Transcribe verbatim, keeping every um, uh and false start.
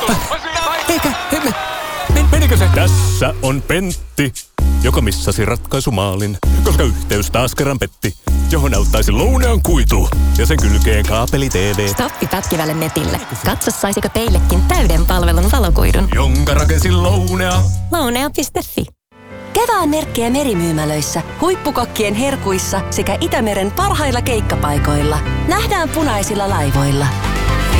Eikä, men, menikö se? Tässä on Pentti, joka missasi ratkaisumaalin, koska yhteys taas kerran petti, johon auttaisi Lounean kuitu ja sen kylkeen kaapeli T V. Stoppi pätkivälle netille. Katso, saisiko teillekin täyden palvelun valokuidun. Jonka rakensi Lounea. Lounea piste fi. Kevään merkkejä merimyymälöissä, huippukokkien herkuissa sekä Itämeren parhailla keikkapaikoilla. Nähdään punaisilla laivoilla.